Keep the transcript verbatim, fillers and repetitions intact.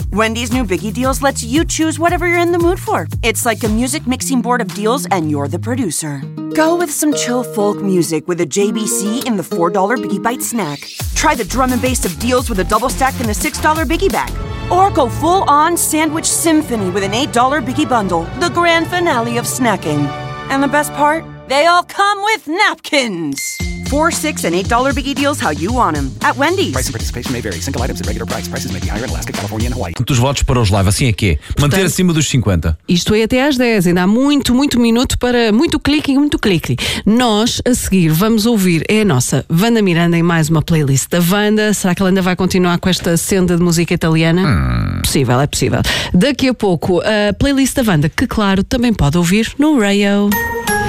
Wendy's new Biggie Deals lets you choose whatever you're in the mood for. It's like a music mixing board of deals and you're the producer. Go with some chill folk music with a J B C in the four dollar Biggie Bite snack. Try the drum and bass of deals with a double stack in the six dollar Biggie Bag. Or go full-on sandwich symphony with an eight dollar Biggie Bundle, the grand finale of snacking. And the best part? They all come with napkins. Four, six, and eight dollar Biggie Deals how you want them. At Wendy's. Price and participation may vary. Single items at regular price. Prices may be higher in Alaska, California and Hawaii. Dos votos para os live, assim é que é. Manter Portanto, acima dos cinquenta. Isto é até às dez, ainda há muito, muito minuto para muito clique, muito clique. Nós, a seguir, vamos ouvir, é a nossa Wanda Miranda em mais uma playlist da Wanda. Será que ela ainda vai continuar com esta senda de música italiana? Hum. Possível, é possível. Daqui a pouco, a playlist da Wanda, que claro, também pode ouvir no Radio.